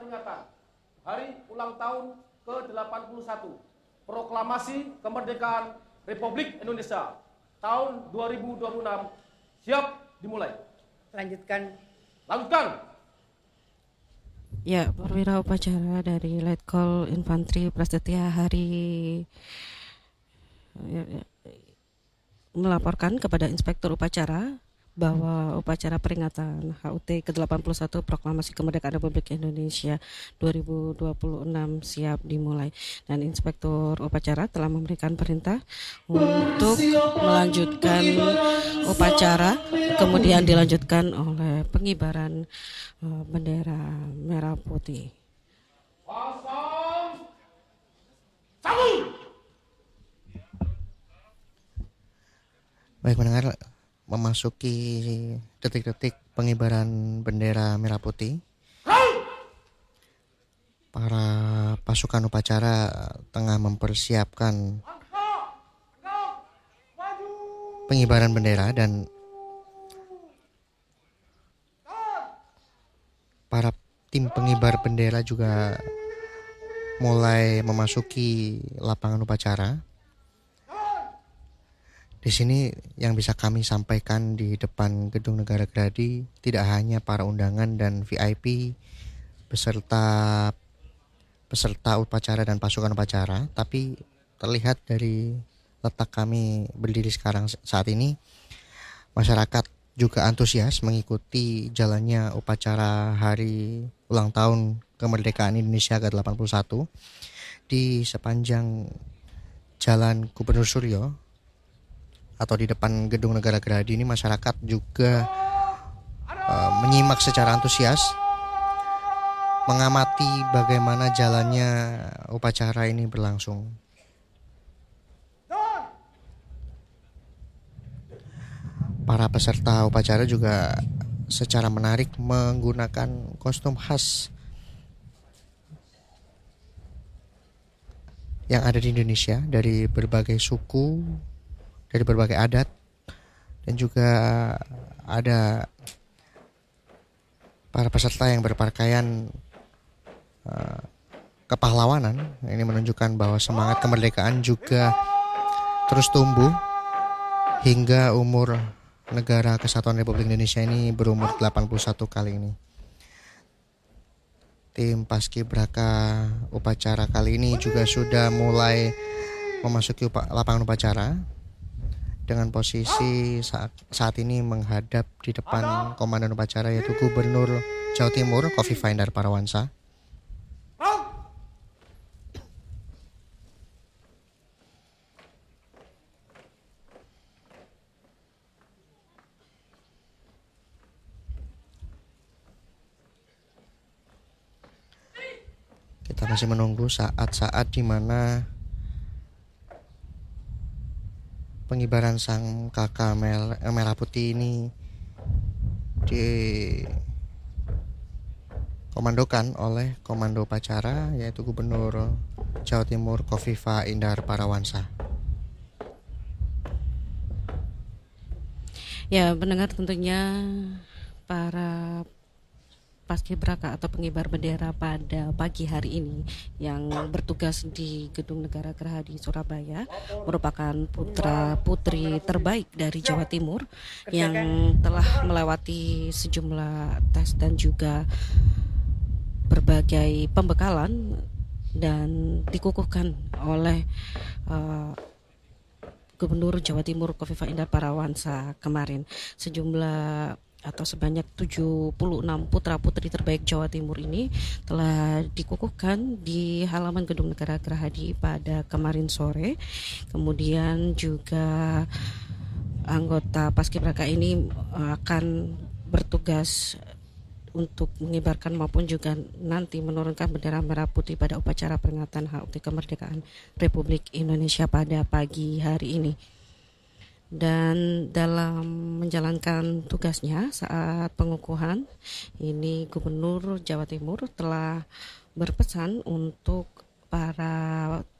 peringatan Hari Ulang Tahun ke-81 Proklamasi Kemerdekaan Republik Indonesia tahun 2026 siap dimulai. Lanjutkan. Ya, perwira upacara dari Letkol Infantri Prasetya Hari melaporkan kepada Inspektur Upacara bahwa upacara peringatan HUT ke-81 Proklamasi Kemerdekaan Republik Indonesia 2026 siap dimulai, dan Inspektur Upacara telah memberikan perintah untuk melanjutkan upacara, kemudian dilanjutkan oleh pengibaran bendera merah putih. Baik pendengar, memasuki detik-detik pengibaran bendera merah putih. Para pasukan upacara tengah mempersiapkan pengibaran bendera, dan para tim pengibar bendera juga mulai memasuki lapangan upacara. Di sini yang bisa kami sampaikan di depan Gedung Negara Gerahadi tidak hanya para undangan dan VIP beserta peserta upacara dan pasukan upacara, tapi terlihat dari letak kami berdiri sekarang saat ini, masyarakat juga antusias mengikuti jalannya upacara Hari Ulang Tahun Kemerdekaan Indonesia ke-81 di sepanjang Jalan Gubernur Suryo atau di depan Gedung Negara Gerahadi ini. Masyarakat juga menyimak secara antusias, mengamati bagaimana jalannya upacara ini berlangsung. Para peserta upacara juga secara menarik menggunakan kostum khas yang ada di Indonesia dari berbagai suku, dari berbagai adat, dan juga ada para peserta yang berpakaian kepahlawanan. Ini menunjukkan bahwa semangat kemerdekaan juga terus tumbuh hingga umur Negara Kesatuan Republik Indonesia ini berumur 81 kali ini. Tim Paskibraka upacara kali ini juga sudah mulai memasuki lapangan upacara dengan posisi saat ini menghadap di depan komandan upacara, yaitu Gubernur Jawa Timur Khofifah Indar Parawansa. Kita masih menunggu saat-saat di mana pengibaran sang kakak merah putih ini dikomandokan oleh komando upacara, yaitu Gubernur Jawa Timur Khofifah Indar Parawansa. Ya, pendengar, tentunya para Paskibraka atau pengibar bendera pada pagi hari ini yang bertugas di Gedung Negara Gerahadi Surabaya merupakan putra putri terbaik dari Jawa Timur yang telah melewati sejumlah tes dan juga berbagai pembekalan dan dikukuhkan oleh Gubernur Jawa Timur Khofifah Indar Parawansa kemarin. Sejumlah atau sebanyak 76 putra-putri terbaik Jawa Timur ini telah dikukuhkan di halaman Gedung Negara Gerahadi pada kemarin sore. Kemudian juga anggota Paskibraka ini akan bertugas untuk mengibarkan maupun juga nanti menurunkan bendera merah putih pada upacara peringatan HUT Kemerdekaan Republik Indonesia pada pagi hari ini. Dan dalam menjalankan tugasnya saat pengukuhan ini, Gubernur Jawa Timur telah berpesan untuk para